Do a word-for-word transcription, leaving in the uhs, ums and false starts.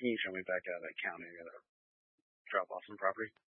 Can you show me back out of that county? I gotta drop off some property.